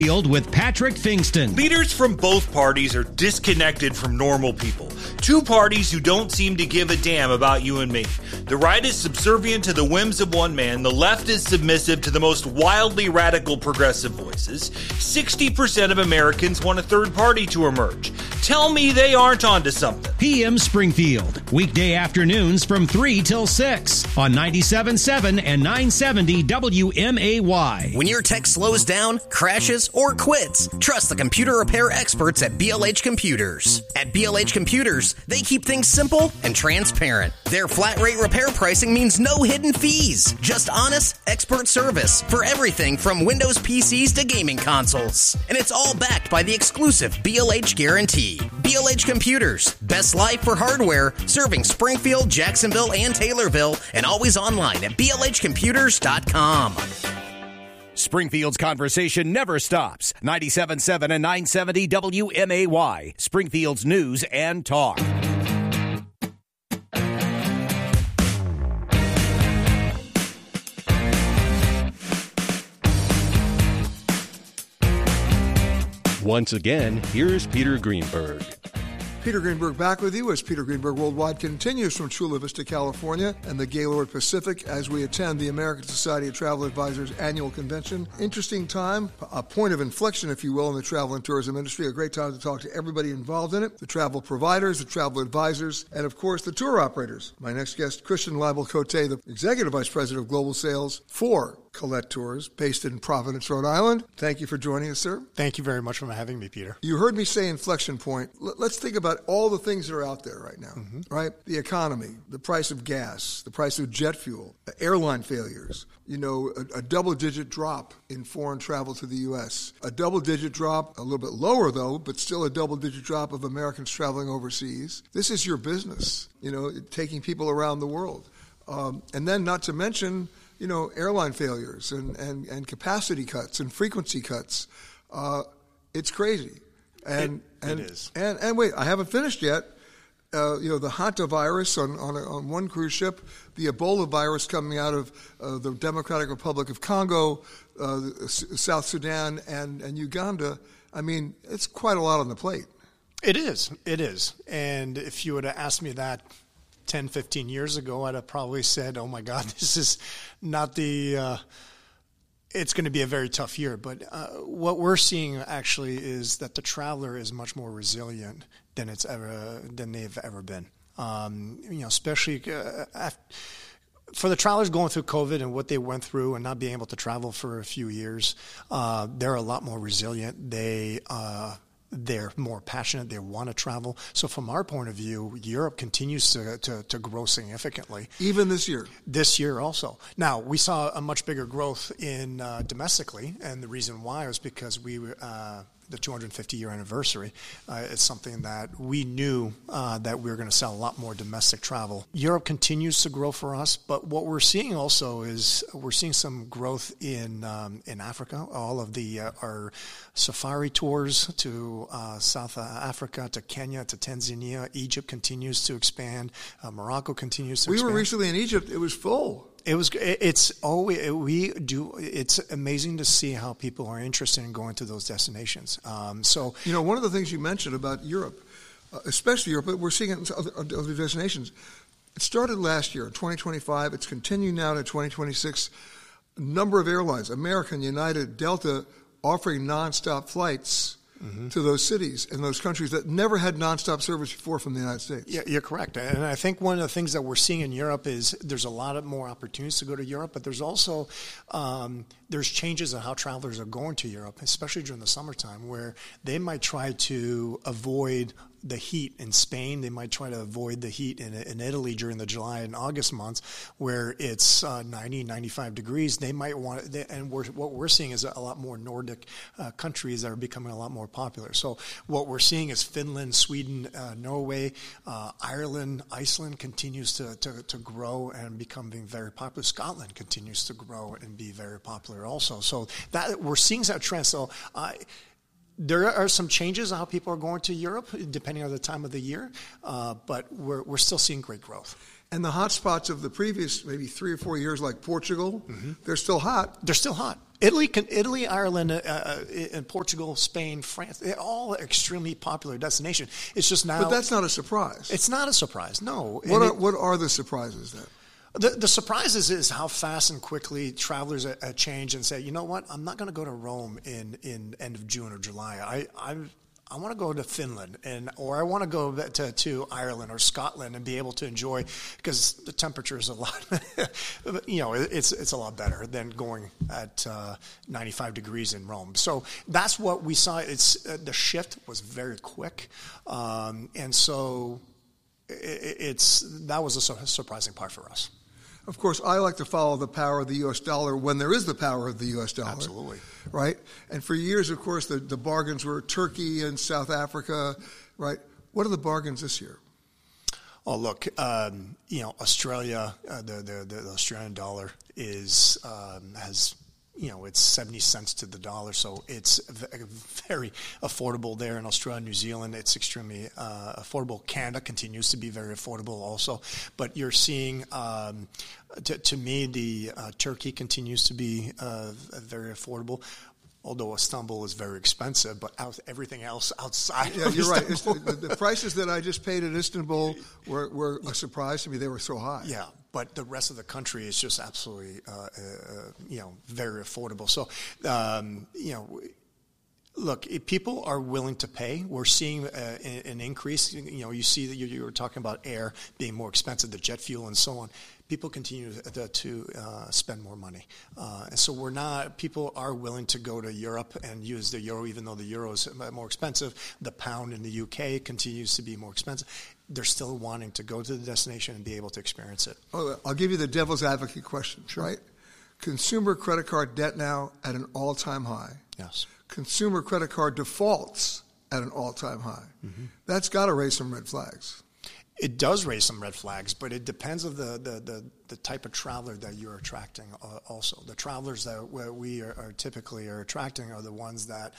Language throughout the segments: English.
Field with Patrick Fingston. Leaders from both parties are disconnected from normal people. Two parties who don't seem to give a damn about you and me. The right is subservient to the whims of one man. The left is submissive to the most wildly radical progressive voices. 60% of Americans want a third party to emerge. Tell me they aren't onto something. PM Springfield. Weekday afternoons from 3 till 6 on 97.7 and 970 WMAY. When your tech slows down, crashes, or quits, trust the computer repair experts at BLH Computers. At BLH Computers, they keep things simple and transparent. Their flat rate repair pricing means no hidden fees, just honest, expert service for everything from Windows PCs to gaming consoles. And it's all backed by the exclusive BLH guarantee. BLH Computers, best life for hardware, serving Springfield, Jacksonville, and Taylorville, and always online at blhcomputers.com. Springfield's conversation never stops. 97.7 and 970 WMAY, Springfield's news and talk. Once again, here's Peter Greenberg. Peter Greenberg back with you as Peter Greenberg Worldwide continues from Chula Vista, California and the Gaylord Pacific as we attend the American Society of Travel Advisors annual convention. Interesting time, a point of inflection, if you will, in the travel and tourism industry. A great time to talk to everybody involved in it, the travel providers, the travel advisors, and of course the tour operators. My next guest, Christian Leibel-Cote, the Executive Vice President of Global Sales for Colette Tours, based in Providence, Rhode Island. Thank you for joining us, sir. Thank you very much for having me, Peter. You heard me say inflection point. Let's think about all the things that are out there right now, right? The economy, the price of gas, the price of jet fuel, airline failures, a double-digit drop in foreign travel to the U.S., a double-digit drop, a little bit lower though, but still a double-digit drop of Americans traveling overseas. This is your business, taking people around the world. And then not to mention, airline failures and capacity cuts and frequency cuts. It's crazy. And it is. And wait, I haven't finished yet. The hantavirus on one cruise ship, the Ebola virus coming out of the Democratic Republic of Congo, South Sudan, and Uganda. I mean, it's quite a lot on the plate. It is. And if you would have asked me that 10, 15 years ago, I'd have probably said, oh my God, this is not it's going to be a very tough year. But what we're seeing actually is that the traveler is much more resilient than they've ever been. Especially for the travelers going through COVID and what they went through and not being able to travel for a few years, they're a lot more resilient. They're more passionate. They want to travel. So from our point of view, Europe continues to grow significantly. Even this year? This year also. Now, we saw a much bigger growth in domestically, and the reason why was because the 250-year anniversary is something that we knew that we were going to sell a lot more domestic travel. Europe continues to grow for us, but what we're seeing also is we're seeing some growth in Africa. All of our safari tours to South Africa, to Kenya, to Tanzania. Egypt continues to expand. Morocco continues to expand. We were recently in Egypt. It was full. It's amazing to see how people are interested in going to those destinations. One of the things you mentioned about Europe, especially Europe, but we're seeing it in other destinations. It started last year, 2025. It's continuing now to 2026. A number of airlines, American, United, Delta, offering nonstop flights to those cities and those countries that never had nonstop service before from the United States. Yeah, you're correct. And I think one of the things that we're seeing in Europe is there's a lot of more opportunities to go to Europe, but there's also there's changes in how travelers are going to Europe, especially during the summertime, where they might try to avoid the heat in Spain. They might try to avoid the heat in Italy during the July and August months where it's 90, 95 degrees. They might want – and what we're seeing is a lot more Nordic countries that are becoming a lot more popular. So what we're seeing is Finland, Sweden, Norway, Ireland, Iceland continues to grow and becoming very popular. Scotland continues to grow and be very popular also. So that we're seeing that trend. So there are some changes in how people are going to Europe, depending on the time of the year, but we're still seeing great growth. And the hot spots of the previous maybe 3 or 4 years, like Portugal, they're still hot. They're still hot. Italy, Ireland, and Portugal, Spain, France, they're all extremely popular destinations. It's just now. But that's not a surprise. It's not a surprise, no. What are the surprises then? The surprises is how fast and quickly travelers change and say, you know what, I'm not going to go to Rome in end of June or July. I want to go to Finland, or I want to go to Ireland or Scotland and be able to enjoy, because the temperature is a lot, it's a lot better than going at 95 degrees in Rome. So that's what we saw. The shift was very quick, and so that was a surprising part for us. Of course, I like to follow the power of the U.S. dollar when there is the power of the U.S. dollar. Absolutely. Right? And for years, of course, the bargains were Turkey and South Africa, right? What are the bargains this year? Oh, look, Australia, the Australian dollar has, it's 70 cents to the dollar, so it's very affordable there in Australia, New Zealand. It's extremely affordable. Canada continues to be very affordable also. But you're seeing, to me, the Turkey continues to be very affordable. Although Istanbul is very expensive, but everything else outside of you're right. Istanbul. The prices that I just paid in Istanbul were a surprise to me. They were so high. Yeah, but the rest of the country is just absolutely, very affordable. So, look, if people are willing to pay, we're seeing an increase. You see that you were talking about air being more expensive, the jet fuel and so on. People continue to spend more money. And so people are willing to go to Europe and use the euro, even though the euro is more expensive. The pound in the UK continues to be more expensive. They're still wanting to go to the destination and be able to experience it. Oh, I'll give you the devil's advocate question, right? Consumer credit card debt now at an all-time high. Yes. Consumer credit card defaults at an all-time high. That's got to raise some red flags. It does raise some red flags, but it depends on the type of traveler that you're attracting also. The travelers that we are typically attracting are the ones that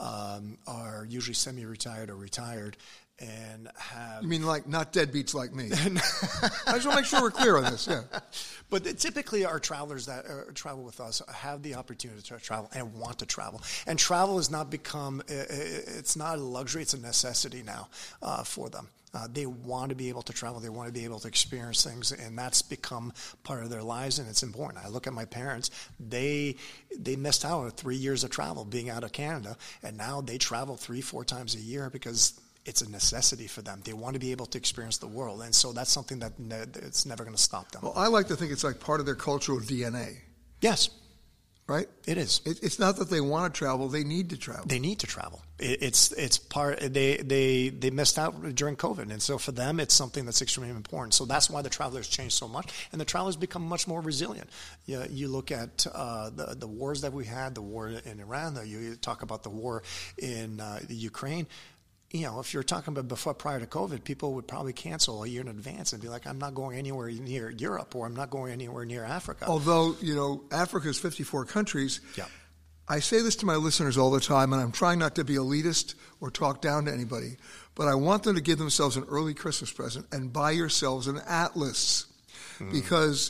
are usually semi-retired or retired and have... You mean like not deadbeats like me? I just want to make sure we're clear on this, yeah. But typically our travelers that travel with us have the opportunity to travel and want to travel. And travel has not become, it's not a luxury, it's a necessity now for them. They want to be able to travel. They want to be able to experience things, and that's become part of their lives, and it's important. I look at my parents. They missed out on 3 years of travel being out of Canada, and now they travel 3-4 times a year because it's a necessity for them. They want to be able to experience the world, and so that's something that it's never going to stop them. Well, I like to think it's like part of their cultural DNA. Yes. Right? It is. It's not that they want to travel; they need to travel. They need to travel. It's part. They missed out during COVID, and so for them, it's something that's extremely important. So that's why the travelers changed so much, and the travelers become much more resilient. You look at the wars that we had, the war in Iran. You talk about the war in the Ukraine. If you're talking about prior to COVID, people would probably cancel a year in advance and be like, I'm not going anywhere near Europe, or I'm not going anywhere near Africa. Although, Africa is 54 countries. Yeah. I say this to my listeners all the time, and I'm trying not to be elitist or talk down to anybody, but I want them to give themselves an early Christmas present and buy yourselves an atlas. Because,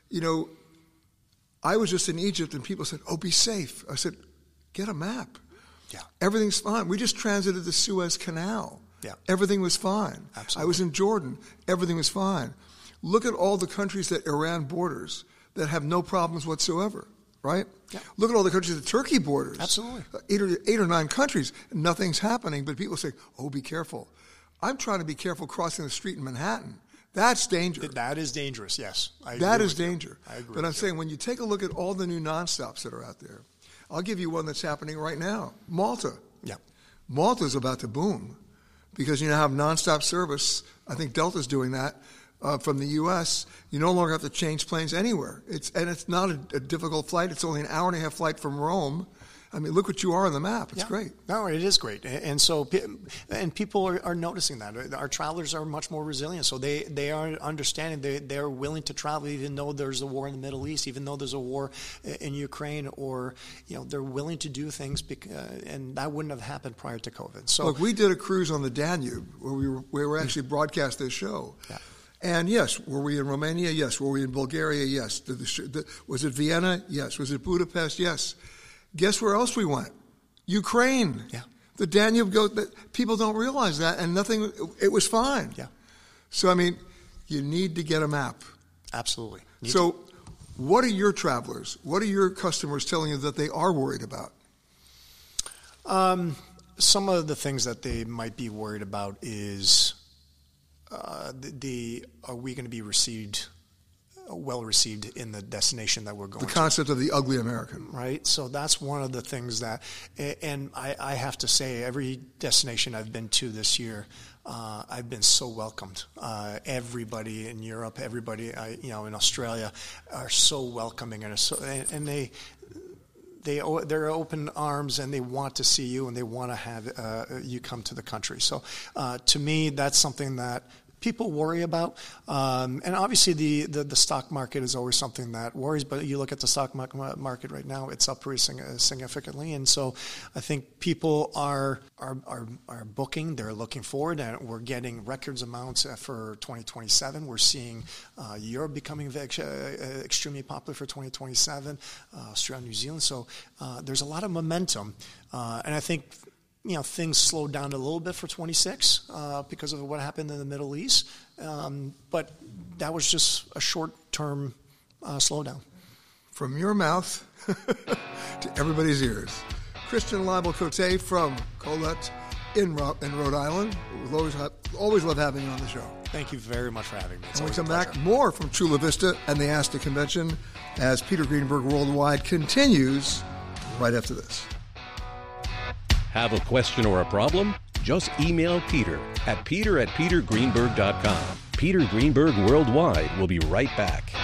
I was just in Egypt and people said, be safe. I said, get a map. Yeah. Everything's fine. We just transited the Suez Canal. Yeah. Everything was fine. Absolutely. I was in Jordan. Everything was fine. Look at all the countries that Iran borders that have no problems whatsoever, right? Yeah. Look at all the countries that Turkey borders. Absolutely. 8 or 9 countries, nothing's happening, but people say, be careful. I'm trying to be careful crossing the street in Manhattan. That's dangerous. That is dangerous, yes. That is danger. I agree. But I'm saying when you take a look at all the new nonstops that are out there, I'll give you one that's happening right now. Malta. Yeah. Malta's about to boom because you now have nonstop service. I think Delta's doing that from the U.S. You no longer have to change planes anywhere. It's not a difficult flight. It's only an hour-and-a-half flight from Rome. I mean, look what you are on the map. It's great. No, it is great. And so, and people are noticing that. Our travelers are much more resilient. So they are understanding. They're willing to travel even though there's a war in the Middle East, even though there's a war in Ukraine, or, they're willing to do things, and that wouldn't have happened prior to COVID. So look, we did a cruise on the Danube where we were actually broadcast this show. Yeah. And yes, were we in Romania? Yes. Were we in Bulgaria? Yes. Was it Vienna? Yes. Was it Budapest? Yes. Guess where else we went? Ukraine. Yeah. The Danube goes. People don't realize that, and nothing. It was fine. Yeah. So I mean, you need to get a map. Absolutely. So, what are your travelers? What are your customers telling you that they are worried about? Some of the things that they might be worried about is are we going to be well received in the destination that we're going to? The concept of the ugly American. Right? So that's one of the things that, and I have to say, every destination I've been to this year, I've been so welcomed. Everybody in Europe, everybody in Australia are so welcoming, and they're open arms, and they want to see you, and they want to have you come to the country. So to me, that's something that people worry about, and obviously the stock market is always something that worries. But you look at the stock market right now; it's up pretty significantly, and so I think people are booking. They're looking forward, and we're getting records amounts for 2027. We're seeing Europe becoming extremely popular for 2027, Australia, New Zealand. So there's a lot of momentum, and I think, things slowed down a little bit for 26 because of what happened in the Middle East. But that was just a short-term slowdown. From your mouth to everybody's ears. Christian Leibel-Cote from Colette in Rhode Island. We'll always love having you on the show. Thank you very much for having me. When we come back, more from Chula Vista and the ASTA Convention as Peter Greenberg Worldwide continues right after this. Have a question or a problem? Just email Peter at petergreenberg.com. Peter Greenberg Worldwide will be right back.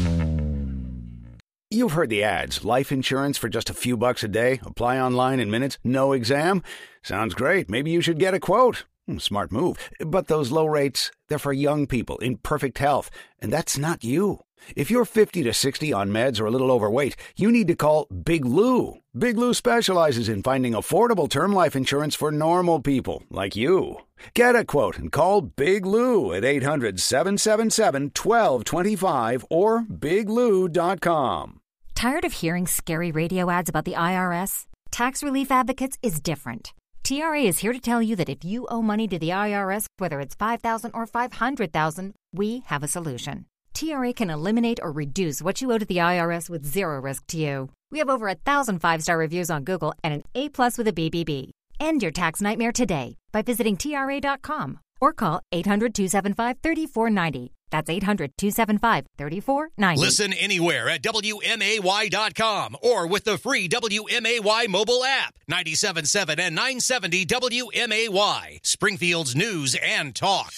You've heard the ads. Life insurance for just a few bucks a day. Apply online in minutes. No exam. Sounds great. Maybe you should get a quote. Smart move. But those low rates, they're for young people in perfect health. And that's not you. If you're 50 to 60 on meds or a little overweight, you need to call Big Lou. Big Lou specializes in finding affordable term life insurance for normal people like you. Get a quote and call Big Lou at 800-777-1225 or biglou.com. Tired of hearing scary radio ads about the IRS? Tax Relief Advocates is different. TRA is here to tell you that if you owe money to the IRS, whether it's $5,000 or $500,000, we have a solution. TRA can eliminate or reduce what you owe to the IRS with zero risk to you. We have over 1,000 5-star reviews on Google and an A+ with a BBB. End your tax nightmare today by visiting TRA.com or call 800-275-3490. That's 800-275-3490. Listen anywhere at WMAY.com or with the free WMAY mobile app. 97.7 and 970 WMAY. Springfield's news and talk.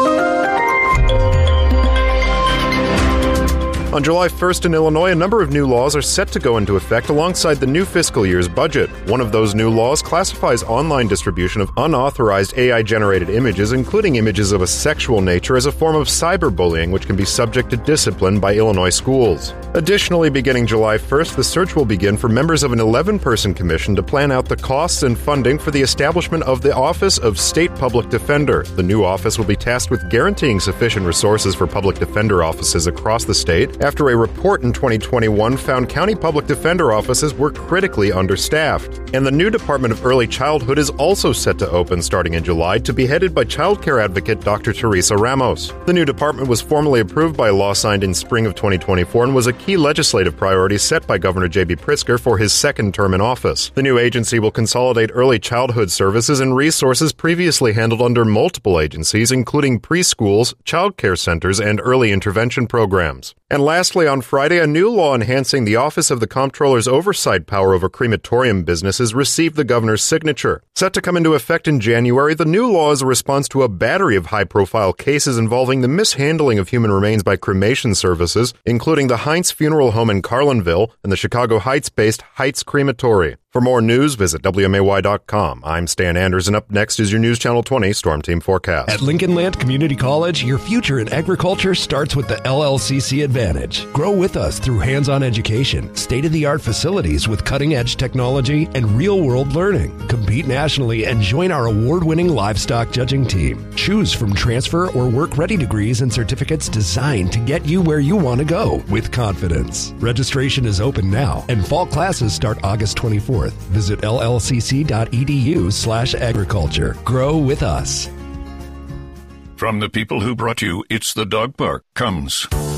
On July 1st in Illinois, a number of new laws are set to go into effect alongside the new fiscal year's budget. One of those new laws classifies online distribution of unauthorized AI-generated images, including images of a sexual nature, as a form of cyberbullying, which can be subject to discipline by Illinois schools. Additionally, beginning July 1st, the search will begin for members of an 11-person commission to plan out the costs and funding for the establishment of the Office of State Public Defender. The new office will be tasked with guaranteeing sufficient resources for public defender offices across the state, after a report in 2021 found county public defender offices were critically understaffed. And the new Department of Early Childhood is also set to open starting in July, to be headed by child care advocate Dr. Teresa Ramos. The new department was formally approved by a law signed in spring of 2024 and was a key legislative priority set by Governor J.B. Pritzker for his second term in office. The new agency will consolidate early childhood services and resources previously handled under multiple agencies, including preschools, child care centers, and early intervention programs. And lastly, on Friday, a new law enhancing the Office of the Comptroller's oversight power over crematorium businesses received the governor's signature. Set to come into effect in January, the new law is a response to a battery of high-profile cases involving the mishandling of human remains by cremation services, including the Heinz Funeral Home in Carlinville and the Chicago Heights-based Heights Crematory. For more news, visit WMAY.com. I'm Stan Anders, and up next is your News Channel 20 Storm Team Forecast. At Lincoln Land Community College, your future in agriculture starts with the LLCC Advantage. Grow with us through hands-on education, state-of-the-art facilities with cutting-edge technology, and real-world learning. Compete nationally and join our award-winning livestock judging team. Choose from transfer or work-ready degrees and certificates designed to get you where you want to go with confidence. Registration is open now, and fall classes start August 24th. Visit llcc.edu/agriculture. Grow with us. From the people who brought you It's the Dog Park comes